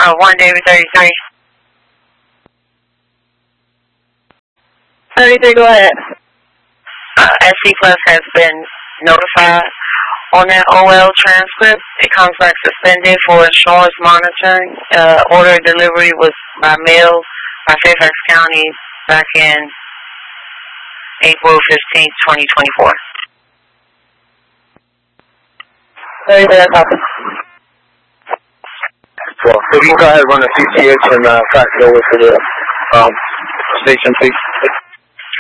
1 David 33. 33, go ahead. SC Plus has been notified on that OL transcript. It comes back suspended for insurance monitoring. Order of delivery was by mail by Fairfax County back in April 15th, 2024. 33, that's awesome. Well, if you can go ahead and run the CCH and fax it over to the station, please.